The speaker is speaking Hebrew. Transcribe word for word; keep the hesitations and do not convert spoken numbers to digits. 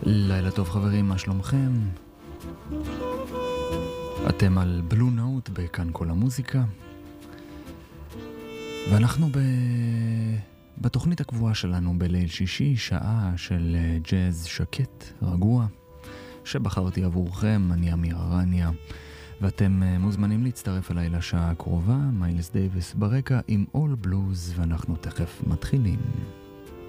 לילה טוב חברים, מה שלומכם? אתם על בלו נוט בכאן כל המוזיקה, ואנחנו ב... בתוכנית הקבועה שלנו בליל שישי, שעה של ג'אז שקט, רגוע, שבחרתי עבורכם. אני אמיר ארניה, ואתם מוזמנים להצטרף אליי לשעה הקרובה. מיילס דייוויס ברקע עם All Blues, ואנחנו תכף מתחילים.